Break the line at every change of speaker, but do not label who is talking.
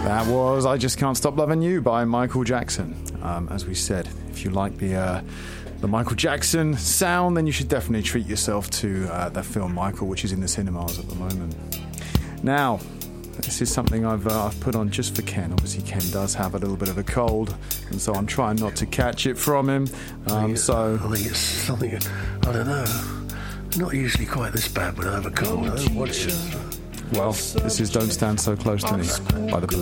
That was I Just Can't Stop Loving You by Michael Jackson. As we said, if you like the Michael Jackson sound, then you should definitely treat yourself to the film Michael, which is in the cinemas at the moment. Now, this is something I've put on just for Ken. Obviously, Ken does have a little bit of a cold, and so I'm trying not to catch it from him.
I think it's something, I don't know. Not usually quite this bad when I have a cold. I don't know what it is.
Well, this is Don't Stand So Close to Me by The Police.